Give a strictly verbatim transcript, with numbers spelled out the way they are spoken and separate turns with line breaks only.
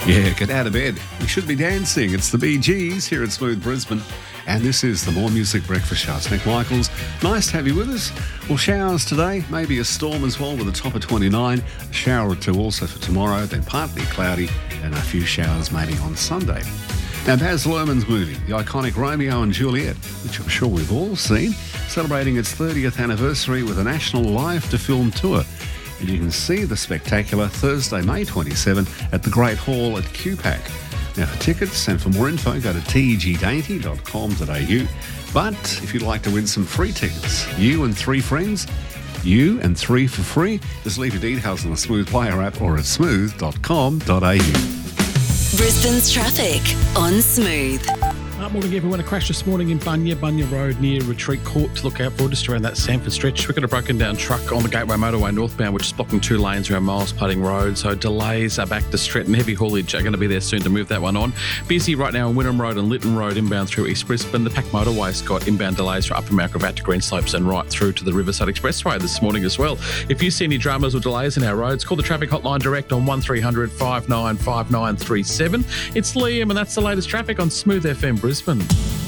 Yeah, get out of bed. We should be dancing. It's the Bee Gees here at Smooth Brisbane. And this is the More Music Breakfast Show. It's Nick Michaels. Nice to have you with us. Well, showers today, maybe a storm as well with a top of twenty-nine. A shower or two also for tomorrow, then partly cloudy and a few showers maybe on Sunday. Now, Baz Luhrmann's movie, the iconic Romeo and Juliet, which I'm sure we've all seen, celebrating its thirtieth anniversary with a national live-to-film tour. And you can see the spectacular Thursday, May twenty-seventh at the Great Hall at Q PAC. Now, for tickets and for more info, go to t e g dainty dot com dot a u. But if you'd like to win some free tickets, you and three friends, you and three for free, just leave your details on the Smooth Player app or at smooth dot com dot a u.
Brisbane's traffic on Smooth.
Uh, morning, everyone. A crash this morning in Bunya, Bunya Road near Retreat Court to look out for, just around that Sanford stretch. We've got a broken down truck on the Gateway Motorway northbound, which is blocking two lanes around Miles Pudding Road. So delays are back to Stretton. Heavy haulage are going to be there soon to move that one on. Busy right now on Wynnum Road and Lytton Road inbound through East Brisbane. The Pack Motorway's got inbound delays from Upper Mount Gravatt to Greenslopes and right through to the Riverside Expressway this morning as well. If you see any dramas or delays in our roads, call the traffic hotline direct on one three hundred five nine five nine three seven. It's Liam, and that's the latest traffic on Smooth F M Brisbane.